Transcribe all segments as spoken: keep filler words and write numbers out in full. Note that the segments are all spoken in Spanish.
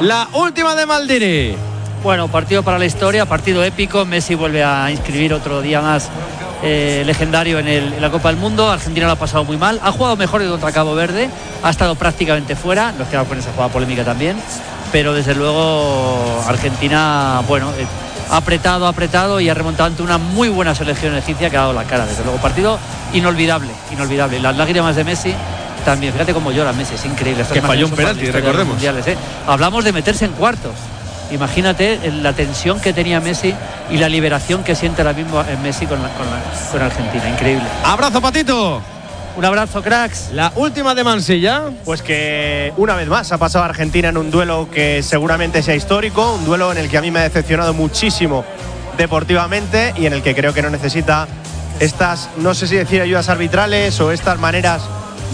La última de Maldini. Bueno, partido para la historia, partido épico. Messi vuelve a inscribir otro día más eh, legendario en, el, en la Copa del Mundo. Argentina lo ha pasado muy mal. Ha jugado mejor que contra Cabo Verde. Ha estado prácticamente fuera. Nos quedamos con esa jugada polémica también. Pero desde luego Argentina, bueno, eh, ha apretado, ha apretado y ha remontado ante una muy buena selección egipcia que ha dado la cara. Desde luego, partido inolvidable, inolvidable. Las lágrimas de Messi también. Fíjate cómo llora Messi, es increíble. Que falló un penalti, recordemos. ¿eh? Hablamos de meterse en cuartos. Imagínate la tensión que tenía Messi y la liberación que siente ahora mismo en Messi con, la, con, la, con Argentina. Increíble. Abrazo, Patito. Un abrazo, cracks. La última de Mansilla. Pues que una vez más ha pasado Argentina en un duelo que seguramente sea histórico, un duelo en el que a mí me ha decepcionado muchísimo deportivamente y en el que creo que no necesita estas, no sé si decir ayudas arbitrales o estas maneras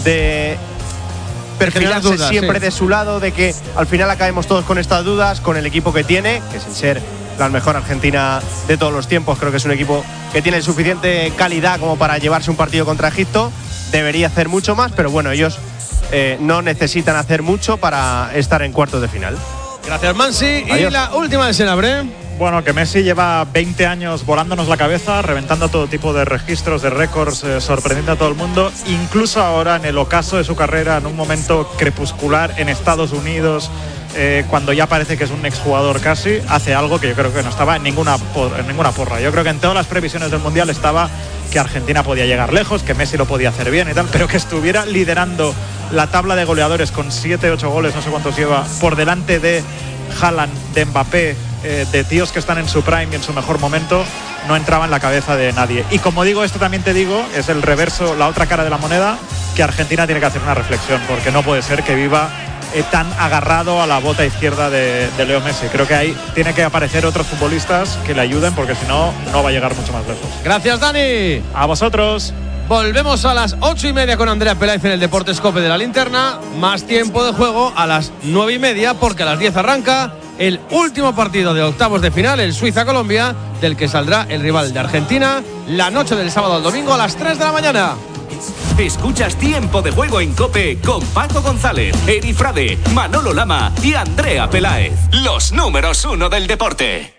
de perfilarse dudas, siempre sí. de su lado, de que al final acabemos todos con estas dudas, con el equipo que tiene, que sin ser la mejor Argentina de todos los tiempos, creo que es un equipo que tiene suficiente calidad como para llevarse un partido contra Egipto. Debería hacer mucho más, pero bueno, ellos eh, no necesitan hacer mucho para estar en cuartos de final. Gracias, Mansi. Adiós. Y la última de Senabre. Bueno, que Messi lleva veinte años volándonos la cabeza, reventando todo tipo de registros, de récords, eh, sorprendiendo a todo el mundo, incluso ahora en el ocaso de su carrera, en un momento crepuscular en Estados Unidos, eh, cuando ya parece que es un exjugador casi, hace algo que yo creo que no estaba en ninguna, por, en ninguna porra. Yo creo que en todas las previsiones del Mundial estaba que Argentina podía llegar lejos, que Messi lo podía hacer bien y tal, pero que estuviera liderando la tabla de goleadores con siete, ocho goles, no sé cuántos lleva, por delante de Haaland, de Mbappé, eh, de tíos que están en su prime y en su mejor momento, no entraba en la cabeza de nadie. Y como digo esto, también te digo, es el reverso, la otra cara de la moneda, que Argentina tiene que hacer una reflexión, porque no puede ser que viva eh, tan agarrado a la bota izquierda de, de Leo Messi. Creo que ahí tiene que aparecer otros futbolistas que le ayuden, porque si no, no va a llegar mucho más lejos. Gracias, Dani. A vosotros. Volvemos a las ocho y media con Andrea Peláez en el Deportes Cope de la Linterna. Más tiempo de juego a las nueve y media, porque a las diez arranca el último partido de octavos de final, el Suiza-Colombia, del que saldrá el rival de Argentina la noche del sábado al domingo a las tres de la mañana. Escuchas Tiempo de Juego en COPE con Paco González, Eri Frade, Manolo Lama y Andrea Peláez. Los números uno del deporte.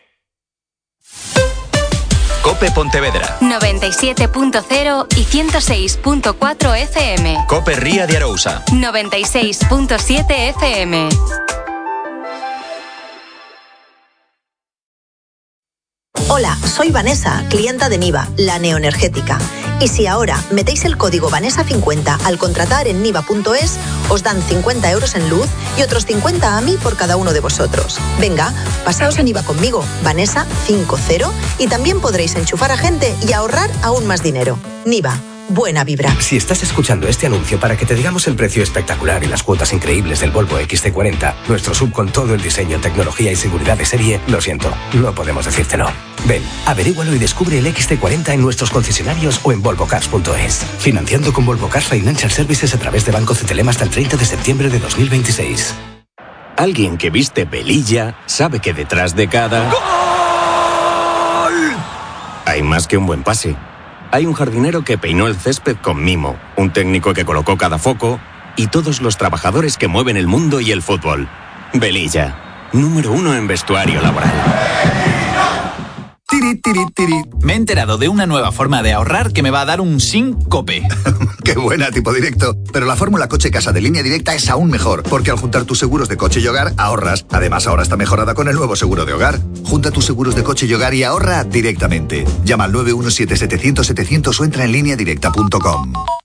COPE Pontevedra noventa y siete punto cero y ciento seis punto cuatro F M. COPE Ría de Arousa noventa y seis punto siete F M. Hola, soy Vanessa, clienta de Niva, la neoenergética. Y si ahora metéis el código Vanessa cincuenta al contratar en niva punto es, os dan cincuenta euros en luz y otros cincuenta a mí por cada uno de vosotros. Venga, pasaos a Niva conmigo, Vanessa cincuenta, y también podréis enchufar a gente y ahorrar aún más dinero. Niva. Buena vibra. Si estás escuchando este anuncio para que te digamos el precio espectacular y las cuotas increíbles del Volvo equis ce cuarenta, nuestro sub con todo el diseño, tecnología y seguridad de serie, lo siento, no podemos decírtelo. Ven, averígualo y descubre el equis ce cuarenta en nuestros concesionarios o en volvo cars punto es. Financiando con Volvo Cars Financial Services a través de Banco Cetelem hasta el treinta de septiembre de dos mil veintiséis. Alguien que viste velilla sabe que detrás de cada... ¡Gol! Hay más que un buen pase. Hay un jardinero que peinó el césped con mimo, un técnico que colocó cada foco y todos los trabajadores que mueven el mundo y el fútbol. Velilla, número uno en vestuario laboral. Tiri, tiri, tiri. Me he enterado de una nueva forma de ahorrar que me va a dar un síncope. Qué buena, tipo directo. Pero la fórmula coche casa de Línea Directa es aún mejor, porque al juntar tus seguros de coche y hogar, ahorras. Además, ahora está mejorada con el nuevo seguro de hogar. Junta tus seguros de coche y hogar y ahorra directamente. Llama al nueve uno siete, setecientos, setecientos o entra en línea directa punto com.